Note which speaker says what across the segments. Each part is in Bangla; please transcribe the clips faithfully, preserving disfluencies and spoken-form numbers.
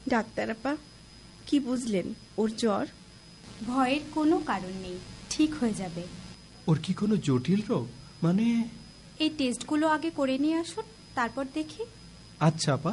Speaker 1: ডাক্তার আপা, কি বুঝলেন? ওর জ্বর?
Speaker 2: ভয়ের কোনো কারণ নেই, ঠিক হয়ে যাবে।
Speaker 3: ওর কি কোনো জটিল রোগ? মানে
Speaker 2: এই টেস্টগুলো আগে করে নিয়ে আসুন, তারপর দেখি।
Speaker 3: আচ্ছা আপা।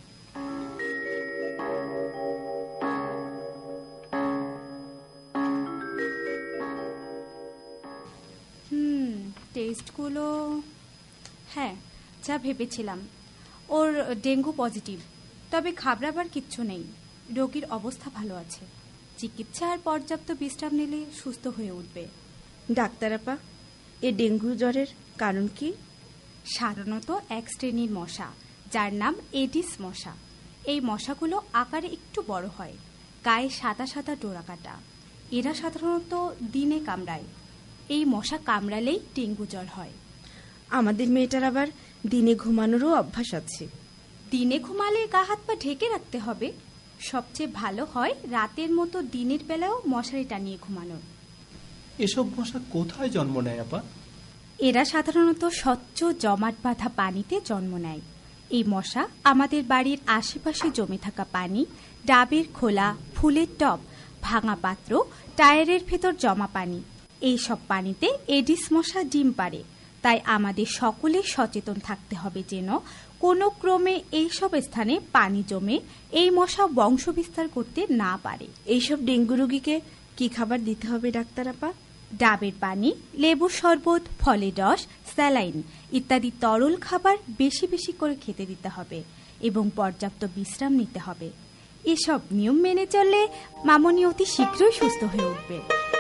Speaker 2: হুম টেস্টগুলো হ্যাঁ যা ভেবেছিলাম। ওর ডেঙ্গু পজিটিভ, তবে ঘাবড়াবার কিচ্ছু নেই। রোগীর অবস্থা ভালো আছে। চিকিৎসা আর পর্যাপ্ত বিশ্রাম নিলে সুস্থ হয়ে উঠবে।
Speaker 1: ডাক্তার আপা, এ ডেঙ্গু জ্বরের কারণ কি?
Speaker 2: সাধারণত এক শ্রেণীর মশা, যার নাম এডিস মশা। এই মশাগুলো আকারে একটু বড় হয়, গায়ে সাদা সাদা ডোরা কাটা। এরা সাধারণত দিনে কামড়ায়। এই মশা কামড়ালেই ডেঙ্গু জ্বর হয়।
Speaker 1: আমাদের মেয়েটার আবার দিনে ঘুমানোরও অভ্যাস আছে।
Speaker 2: দিনে ঘুমালে গা হাত পা ঢেকে রাখতে হবে। সবচেয়ে ভালো হয় রাতের মতো দিনের বেলাও মশারি টানিয়ে ঘুমানো।
Speaker 3: এসব মশা কোথায় জন্ম নেয় আপা?
Speaker 2: এরা সাধারণত স্বচ্ছ জমাট বাঁধা পানিতে জন্ম নেয়। এই মশা আমাদের বাড়ির আশেপাশে জমে থাকা পানি, ডাবের খোলা, ফুলের টব, ভাঙা পাত্র, টায়ারের ভেতর জমা পানি, এই সব পানিতে এডিস মশা ডিম পাড়ে। তাই আমাদের সকলের সচেতন থাকতে হবে যেন কোনো ক্রমে এইসব স্থানে পানি জমে এই মশা বংশ বিস্তার করতে না পারে।
Speaker 1: এইসব ডেঙ্গু রোগীকে কি খাবার দিতে হবে ডাক্তার আপা?
Speaker 2: ডাবের পানি, লেবুর শরবত, ফলের রস, স্যালাইন ইত্যাদি তরল খাবার বেশি বেশি করে খেতে দিতে হবে এবং পর্যাপ্ত বিশ্রাম নিতে হবে। এসব নিয়ম মেনে চললে মামনি অতি শীঘ্রই সুস্থ হয়ে উঠবে।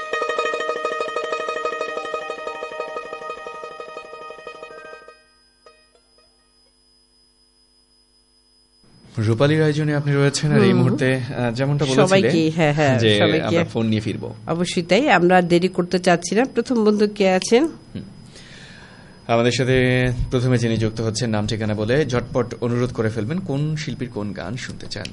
Speaker 4: রূপালীর আয়োজনে আপনি রয়েছেন, আর এই মুহূর্তে যেমনটা বলেছিলেন যে আমরা ফোন নিয়ে ফিরবো।
Speaker 5: অবশ্যই তাই, আমরা দেরি করতে চাচ্ছি না। প্রথম বন্ধু কে আছেন
Speaker 4: আমাদের সাথে? প্রথমে যিনি যুক্ত হচ্ছেন নাম ঠিকানা বলে ঝটপট অনুরোধ করে ফেলবেন কোন শিল্পীর কোন গান শুনতে চান।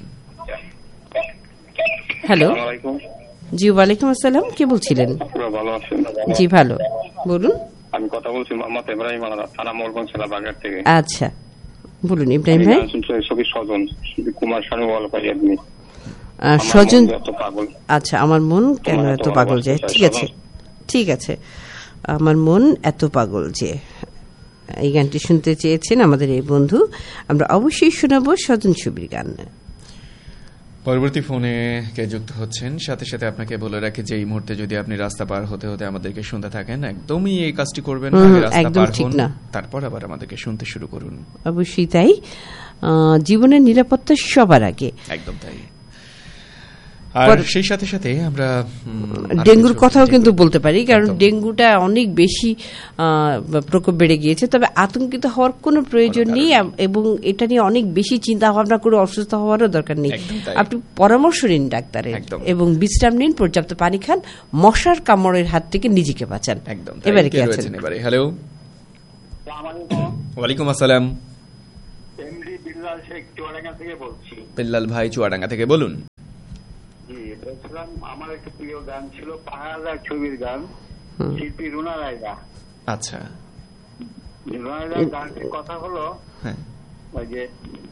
Speaker 5: হ্যালো, জি ওয়ালাইকুম আসসালাম, কে বলছিলেন?
Speaker 6: ভালো আছেন?
Speaker 5: জি ভালো, বলুন।
Speaker 6: আমি কথা বলছি মোহাম্মদ ইব্রাহিম আলাদা, থানা মোরগঞ্জ, বাগের থেকে।
Speaker 5: আচ্ছা বলুন ইব্রাহিম ভাই।
Speaker 6: স্বজন কুমার শানু আপনি
Speaker 5: স্বজন। আচ্ছা, আমার মন কেন এত পাগল যে, ঠিক আছে ঠিক আছে, আমার মন এত পাগল যে, এই গানটি শুনতে চেয়েছেন আমাদের এই বন্ধু। আমরা অবশ্যই শোনাবো স্বজন ছবির গান।
Speaker 4: পরবর্তী ফোনে কে যুক্ত হচ্ছেন? সাথে সাথে আপনাকে বলে রাখি যে এই মুহূর্তে যদি আপনি রাস্তা পার হতে হতে আমাদেরকে শুনতে থাকেন, একদমই এই কাজটি করবেন না, রাস্তা পার হন তারপর আবার আমাদেরকে শুনতে শুরু করুন।
Speaker 5: অবশ্যই তাই, জীবনের নিরাপত্তা সবার আগে।
Speaker 4: একদম তাই। আর সেই সাথে সাথে আমরা
Speaker 5: ডেঙ্গুর কথাও কিন্তু বলতে পারি, কারণ ডেঙ্গুটা অনেক বেশি প্রকোপ বেড়ে গিয়েছে। তবে আতঙ্কিত হওয়ার কোনো প্রয়োজন নেই এবং এটা নিয়ে অনেক বেশি চিন্তা ভাবনা করে অসুস্থ হওয়ারও দরকার নেই। আপনি পরামর্শ নিন ডাক্তারের এবং বিশ্রাম নিন, পর্যাপ্ত পানি খান, মশার কামড়ের হাত থেকে নিজেকে বাঁচান।
Speaker 4: একদম।
Speaker 5: এবারে কি আছেন?
Speaker 4: এবারে হ্যালো, ওয়ালাইকুম আসসালাম।
Speaker 6: বিল্লাল শেখ চুয়াডাঙ্গা থেকে বলছি।
Speaker 4: বিল্লাল ভাই চুয়াডাঙ্গা থেকে বলুন।
Speaker 6: আমার একটা প্রিয় গান ছিল পাহাড়া ছবির গান, শিল্পী রুনা রায়দা।
Speaker 4: আচ্ছা,
Speaker 6: রুনা রায়দার গানটির কথা হলো ওই যে,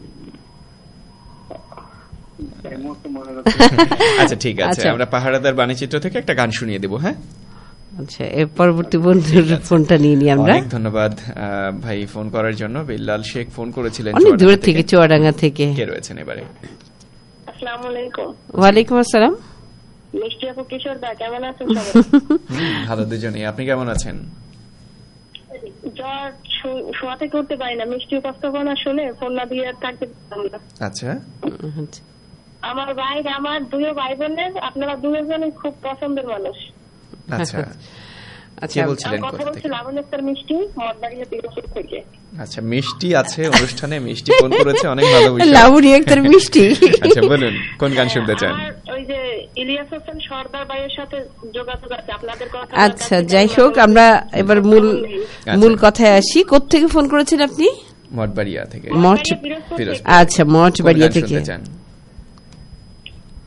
Speaker 4: আচ্ছা ঠিক আছে, আমরা পাহাড়াদার বাণীচিত্র থেকে একটা গান শুনিয়ে দেবো। হ্যাঁ
Speaker 5: আচ্ছা, এর পরবর্তী বন্ধুর ফোনটা নিয়ে নিই আমরা।
Speaker 4: অনেক ধন্যবাদ ভাই ফোন করার জন্য। বিল্লাল শেখ ফোন করেছিলেন
Speaker 5: অনেক দূর থেকে, চুয়াডাঙ্গা থেকে।
Speaker 4: কে রয়েছেন এবারে?
Speaker 7: আসসালামু আলাইকুম।
Speaker 5: ওয়ালাইকুম আসসালাম।
Speaker 7: মিষ্টি আপু, কিশোর দা, কেমন আছেন সবাই?
Speaker 4: ভালো দুজনেই, আপনি কেমন আছেন?
Speaker 7: জ্বর, শোয়া থেকে উঠতে পারি না, মিষ্টি উপস্থাপনা শুনে ফোন না দিয়ে থাকতে পারলাম না।
Speaker 4: আচ্ছা,
Speaker 7: আমার ভাই, আমার দুই ভাই বোনের আপনারা দুজনই খুব পছন্দের মানুষ।
Speaker 4: আচ্ছা আচ্ছা, বলছিলেন
Speaker 7: কথা বলছি লাবণ্য স্যার মিষ্টি মঠবাড়িয়া তিরুপতি থেকে।
Speaker 4: আচ্ছা, মিষ্টি আছে অনুষ্ঠানে, মিষ্টি ফোন করেছে, অনেক ভালো বিষয়।
Speaker 5: লাবণ্য স্যার মিষ্টি,
Speaker 4: আচ্ছা বলুন কোন গান শুনতে চান?
Speaker 7: ওই যে ইলিয়াস হোসেন সর্দার ভাইয়ের সাথে যোগাযোগ আছে আপনাদের কথা।
Speaker 5: আচ্ছা যাই হোক, আমরা এবার মূল মূল কথায় আসি। কোত্থেকে ফোন করেছেন আপনি?
Speaker 4: মঠবাড়িয়া থেকে।
Speaker 5: মঠ, আচ্ছা মঠবাড়িয়া থেকে।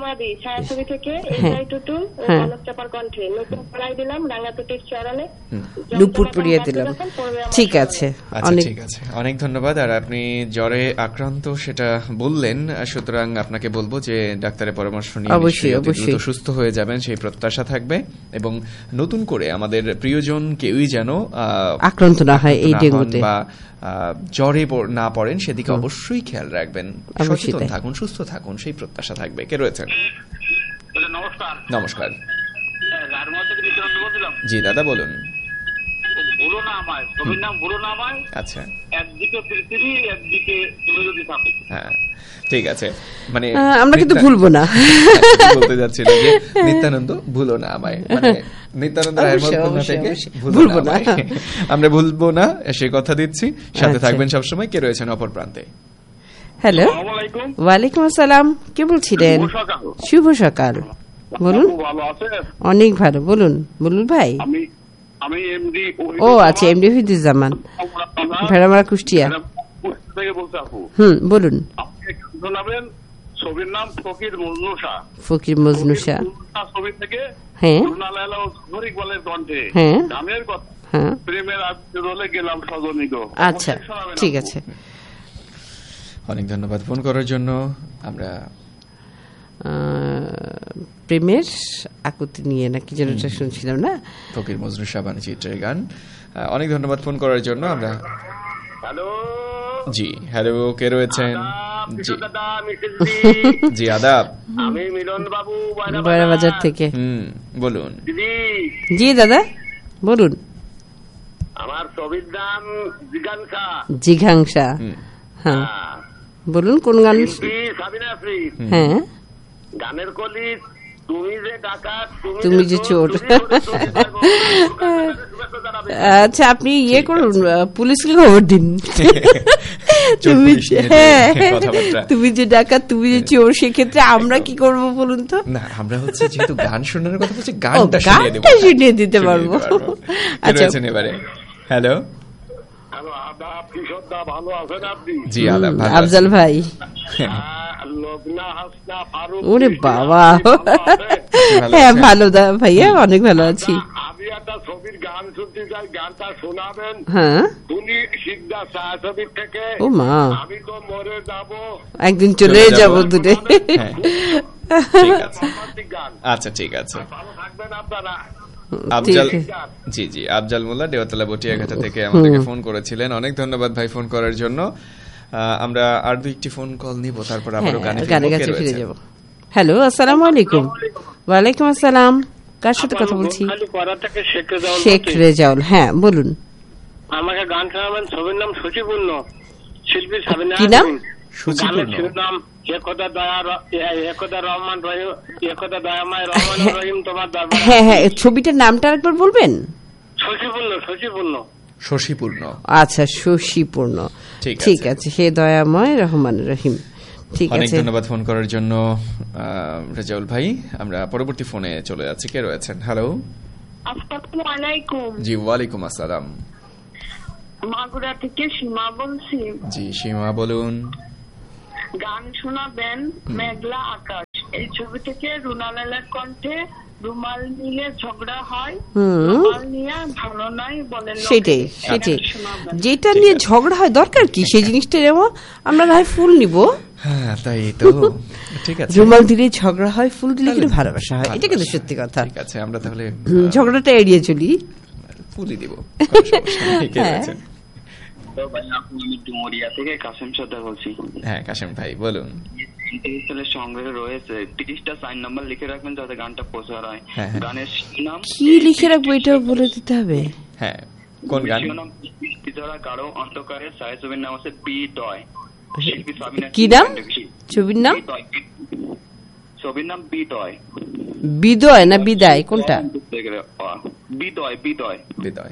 Speaker 7: মাদি ছায়াছবি থেকে
Speaker 5: হ্যাঁ।
Speaker 7: এই টুটুল
Speaker 5: হ্যাঁ।
Speaker 7: কনক চাপার কণ্ঠে নতুন পড়াই দিলাম রাঙ্গাতুটির চড়ালে
Speaker 5: নুপুর পরিয়ে দিলাম। ঠিক আছে,
Speaker 4: আচ্ছা
Speaker 5: অনেক
Speaker 4: ঠিক আছে, অনেক ধন্যবাদ। আর আপনি জ্বরে আক্রান্ত সেটা বললেন, সুতরাং আপনাকে বলবো যে ডাক্তারের পরামর্শ নিয়ে
Speaker 5: অবশ্যই,
Speaker 4: নিশ্চয়ই অতি
Speaker 5: অবশ্যই।
Speaker 4: দ্রুত সুস্থ হয়ে যাবেন সেই প্রত্যাশা থাকবে, এবং নতুন করে আমাদের প্রিয়জন কেউই যেন আহ,
Speaker 5: আক্রান্ত না হয় এই
Speaker 4: না হন
Speaker 5: ডেঙ্গুতে।
Speaker 4: বা আহ, জ্বরে পড়- না পড়েন সেদিকে অবশ্যই খেয়াল রাখবেন।
Speaker 5: অবশ্যই
Speaker 4: সচেতন
Speaker 5: তাই।
Speaker 4: থাকুন, সুস্থ থাকুন, সেই প্রত্যাশা থাকবে। কে রয়েছেন?
Speaker 6: নমস্কার,
Speaker 4: নমস্কার।
Speaker 6: রাজমহল থেকে বিক্রান্ত বলছিলাম।
Speaker 4: জি দাদা বলুন।
Speaker 6: ভুলো না আমায়, ছবির নাম ভুলো না আমায়।
Speaker 4: আচ্ছা,
Speaker 6: একদিকে পৃথিবী, একদিকে তুমি যদি থাকো।
Speaker 4: হ্যাঁ ঠিক আছে, মানে
Speaker 5: আহ, আমরা কিন্তু
Speaker 4: নিত্যা-
Speaker 5: ভুলবো না।
Speaker 4: বলতে যাচ্ছিলাম যে নিত্যানন্দ ভুলো না আমায়, মানে নিত্যানন্দ রায়ের
Speaker 5: অবশ্যই,
Speaker 4: মধ্যে
Speaker 5: অবশ্যই,
Speaker 4: থেকে
Speaker 5: অবশ্যই।
Speaker 4: ভুলো
Speaker 5: ভুলবো
Speaker 4: না
Speaker 5: না।
Speaker 4: আমায়। আমরা ভুলবো না সে কথা দিচ্ছি, সাথে
Speaker 5: আচ্ছা।
Speaker 4: থাকবেন সবসময়। কে রয়েছেন অপর প্রান্তে?
Speaker 5: হ্যালো,
Speaker 6: আসসালামু আলাইকুম।
Speaker 5: ওয়ালাইকুম আসসালাম। কে বলছিলেন?
Speaker 6: শুভ সকাল।
Speaker 5: শুভ সকাল। বলুন।
Speaker 6: আপু ভালো আছেন?
Speaker 5: অনেক ভালো, বলুন বলুন ভাই।
Speaker 6: আমি আমি এমডি
Speaker 5: ও আচ্ছা, এমডি হিদুজ্জামান, ভেড়ামারা, কুষ্টিয়া।
Speaker 6: থেকে বলছি আপু।
Speaker 5: হুম, বলুন।
Speaker 6: আপনি একটু শোনাবেন, ছবির নাম ফকির মজনু শাহ।
Speaker 5: ফকির মজনু শাহ।
Speaker 6: ফকির মজনু শাহ ছবি থেকে
Speaker 5: হ্যাঁ।
Speaker 6: রুনা লায়লা ও শরীক বলের কণ্ঠে
Speaker 5: হ্যাঁ।
Speaker 6: গানের কথা
Speaker 5: হ্যাঁ,
Speaker 6: প্রেমের আজকে রোলে গেলাম সজনী গো।
Speaker 5: আচ্ছা
Speaker 6: অবশ্যই শোনাবেন
Speaker 5: ঠিক
Speaker 6: আপু।
Speaker 5: আছে।
Speaker 4: অনেক ধন্যবাদ ফোন করার জন্য। আমরা
Speaker 5: আহ, প্রেমের আকুতি নিয়ে নাকি যেন একটা শুনছিলাম না?
Speaker 4: ফকির মজনু শাহবানি চিত্রের গান। আহ, অনেক ধন্যবাদ ফোন করার জন্য। আমরা
Speaker 6: হ্যালো,
Speaker 4: জি হ্যালো, কে রয়েছেন?
Speaker 6: আদাব,
Speaker 4: জি
Speaker 6: কিশোর দাদা, মিসেস জি।
Speaker 4: জি আদাব।
Speaker 6: আমি মিলন বাবু
Speaker 5: বয়রা বাজার থেকে।
Speaker 4: হুম বলুন।
Speaker 6: দিদি,
Speaker 5: জি দাদা বলুন।
Speaker 6: আমার ছবির নাম জিগানসা।
Speaker 5: জিঘাংসা।
Speaker 4: হুম
Speaker 5: হ্যাঁ, বলুন কোন গান?
Speaker 6: শিল্পী সাবিনা আফরিন।
Speaker 5: হ্যাঁ,
Speaker 6: গানের কলি তুমি যে ডাকাত,
Speaker 5: তুমি যে চোর। আচ্ছা, আপনি ইয়ে করুন, আহ, পুলিশকে খবর দিন।
Speaker 4: চোর
Speaker 5: তুমি
Speaker 4: পুলিশ নিয়ে
Speaker 5: হ্যাঁ,
Speaker 4: কথাবার্তা।
Speaker 5: তুমি যে ডাকাত, তুমি যে চোর, সেক্ষেত্রে আমরা কি করব বলুন তো?
Speaker 4: না, আমরা হচ্ছে যেহেতু গান শোনার কথা বলছি,
Speaker 5: ও,
Speaker 4: গানটা শুনিয়ে দেব।
Speaker 5: গানটা শুনিয়ে দিতে পারবো।
Speaker 4: কে
Speaker 5: আচ্ছা,
Speaker 4: রয়েছেন এবারে? হ্যালো,
Speaker 6: হ্যালো, আদাব, কিশোর দা, ভালো আছেন আপনি?
Speaker 4: জি আদাব, ভালো
Speaker 5: আফজাল
Speaker 4: আছি।
Speaker 5: ভাই।
Speaker 6: আহ, লগ্না, হাসনা, ফারুক,
Speaker 5: ওরে
Speaker 6: কৃষ্ণা,
Speaker 5: বাবা,
Speaker 6: আপনি ভালো আছেন?
Speaker 4: ভালো
Speaker 5: হ্যাঁ
Speaker 4: আছেন?
Speaker 5: ভালো দা ভাইয়া, অনেক ভালো আছি।
Speaker 6: আমি একটা ছবির গান শুনতে চাই, গানটা শোনাবেন।
Speaker 5: হ্যাঁ,
Speaker 6: তুমি শিকদা ছায়াছবির থেকে
Speaker 5: ও মা,
Speaker 6: আমি তো মরে যাবো।
Speaker 5: একদিন চলে
Speaker 4: চলে
Speaker 5: যাব
Speaker 4: যাবো।
Speaker 5: দূরে।
Speaker 4: হ্যাঁ, ঠিক আছে।
Speaker 6: রোমান্টিক গান।
Speaker 4: আচ্ছা ঠিক আছে।
Speaker 6: ভালো থাকবেন আপনারা।
Speaker 4: আফজাল,
Speaker 5: ঠিক
Speaker 4: জি জি, আফজাল মোল্লা দেওয়াতলা বটিয়াঘাটা থেকে আমাদেরকে ফোন করেছিলেন। অনেক ধন্যবাদ ভাই ফোন করার জন্য। আহ, আমরা আর দুইটি ফোন কল নিব, তারপর আবারও গানে
Speaker 5: হ্যাঁ, গানে
Speaker 4: ফিরবো। কে
Speaker 5: কাছে ফিরে
Speaker 4: রয়েছেন?
Speaker 5: যাব। হ্যালো, আসসালামু আলাইকুম। ওয়ালাইকুম আসসালাম। কার সাথে কথা বলছি?
Speaker 6: খালি করা থেকে শেখ রেজাউল
Speaker 5: শেখ
Speaker 6: বলছি।
Speaker 5: রেজাউল। হ্যাঁ বলুন।
Speaker 6: আমাকে গান শোনাবেন, ছবির নাম শশীপূর্ণ, শিল্পী সাবিনা
Speaker 5: কি নাম?
Speaker 6: আফরিন।
Speaker 4: শশীপূর্ণ।
Speaker 6: গানের শিরোনাম একদা দয়া র- এ- একদা রহমান রহিম, একদা দয়াময় রহমান ও রহিম তোমার দরবারে।
Speaker 5: হ্যাঁ হ্যাঁ, ছবিটার নামটা একবার বলবেন?
Speaker 6: শশীপূর্ণ, শশীপূর্ণ।
Speaker 4: শশীপূর্ণ।
Speaker 5: আচ্ছা, শশীপূর্ণ।
Speaker 4: ঠিক
Speaker 5: ঠিক
Speaker 4: আছে।
Speaker 5: আছে, হে দয়াময় রহমান রহিম। ঠিক
Speaker 4: অনেক
Speaker 5: আছে,
Speaker 4: ধন্যবাদ ফোন করার জন্য আহ, রেজাউল ভাই। আমরা পরবর্তী ফোনে চলে যাচ্ছি। কে রয়েছেন? হ্যালো,
Speaker 7: আসসালামু আলাইকুম।
Speaker 4: জি ওয়ালাইকুম আসসালাম।
Speaker 7: মাগুরা থেকে সীমা বলছি।
Speaker 4: জি সীমা বলুন।
Speaker 7: গান শোনাবেন মেঘলা আকাশ, এই ছবি থেকে রুনা লায়লার কণ্ঠে রুমাল নিয়ে ঝগড়া হয়,
Speaker 5: হুম।
Speaker 7: রুমাল নিয়ে ভালো নাই বলেন লোকে।
Speaker 5: সেটাই সেটাই,
Speaker 7: গান শোনাবেন।
Speaker 5: যেটা
Speaker 4: ঠিক
Speaker 5: নিয়ে
Speaker 4: আছে।
Speaker 5: ঝগড়া হয় দরকার কি সেই জিনিসটা যেমন আমরা না হয় ফুল নিব,
Speaker 4: হ্যাঁ তাই তো, ঠিক আছে।
Speaker 5: রুমাল দিলে ঝগড়া হয়, ফুল দিলে কিন্তু ভালোবাসা হয়, এটা কিন্তু সত্যি কথা।
Speaker 4: ঠিক আছে, আমরা তাহলে
Speaker 5: হুম, ঝগড়াটা এড়িয়ে চলি।
Speaker 4: ফুলই দিব, কোনো সমস্যা নেই। কে
Speaker 5: হ্যাঁ।
Speaker 4: রয়েছেন?
Speaker 6: তো ভাই, আপনি আমি ডুমুরিয়া থেকে কাসেম সর্দার বলছি।
Speaker 4: হ্যাঁ কাশেম ভাই বলুন।
Speaker 6: ইন্টারনেটের সংগ্রহে রয়েছে তিরিশটা সাইন নাম্বার লিখে রাখবেন যাতে গানটা প্রচার হয়।
Speaker 4: হ্যাঁ, হ্যাঁ।
Speaker 6: গানের নাম
Speaker 5: কি লিখে রাখবো এটাও বলে দিতে হবে।
Speaker 4: হ্যাঁ কোন গান?
Speaker 6: শিরোনাম বিজরা গাঢ় অন্ধকারের ছায়াছবির নাম হচ্ছে বি টয়। শিল্পী সাবিনা
Speaker 5: কি নাম? ছবির নাম?
Speaker 6: B toy. ছবির নাম বি টয়।
Speaker 5: বিদয় না বিদায় কোনটা?
Speaker 6: বিদয়, বিদয়।
Speaker 4: বিদয়।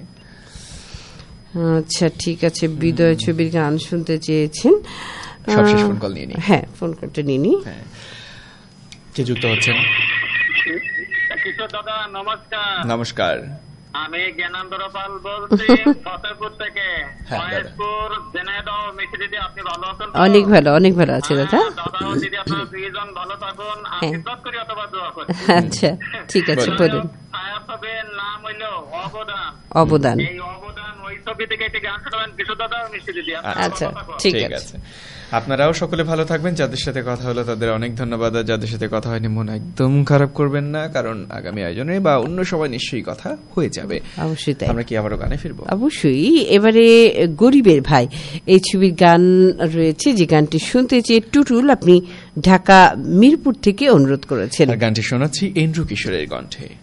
Speaker 5: আচ্ছা ঠিক আছে, বিদয় ছবির গান শুনতে চেয়েছেন।
Speaker 4: সবশেষ
Speaker 5: আহ,
Speaker 4: ফোন কল নিয়ে নিই।
Speaker 5: হ্যাঁ, ফোন করতে নিয়ে নিই।
Speaker 4: হ্যাঁ, কে যুক্ত হচ্ছেন?
Speaker 6: কিশোর দাদা নমস্কার।
Speaker 4: নমস্কার।
Speaker 6: আমি জ্ঞানেন্দ্র পাল বলছি ফতেপুর থেকে।
Speaker 4: হ্যাঁ, দাদা।
Speaker 6: ফয়েজপুর জেনেদাও মিষ্টি দিদি, আপনি ভালো আছেন তো?
Speaker 5: অনেক ভালো অনেক ভালো আছে দাদা।
Speaker 6: হ্যাঁ, দাদা ও দিদি আপনারা দুইজন ভালো থাকুন, আশীর্বাদ করি অথবা দোয়া করি।
Speaker 5: আচ্ছা ঠিক আছে বলুন।
Speaker 6: ছায়াছবির নাম হইল অবদান।
Speaker 5: অবদান।
Speaker 6: এই অবদান ওই ছবি থেকে একটি গান শোনাবেন কিছু দাদা ও মিষ্টি দিদি। আপনারা
Speaker 5: আচ্ছা
Speaker 6: ভালো থাকুন।
Speaker 5: ঠিক
Speaker 4: ঠিক
Speaker 5: আছে।
Speaker 4: আছে, আপনারাও সকলে ভালো থাকবেন। যাদের সাথে কথা হলো তাদের অনেক ধন্যবাদ, আর যাদের সাথে কথা হয়নি মন একদম খারাপ করবেন না, কারণ আগামী আয়োজনে বা অন্য সময় নিশ্চয়ই কথা হয়ে যাবে।
Speaker 5: অবশ্যই তাই।
Speaker 4: আমরা কি আবারও গানে ফিরবো?
Speaker 5: অবশ্যই। এবারে গরিবের ভাই এই ছবির গান রয়েছে, যে গানটি শুনতে চেয়ে টুটুল আপনি ঢাকা মিরপুর থেকে অনুরোধ করেছেন।
Speaker 4: আর গানটি শোনাচ্ছি এন্ড্রু কিশোরের কণ্ঠে।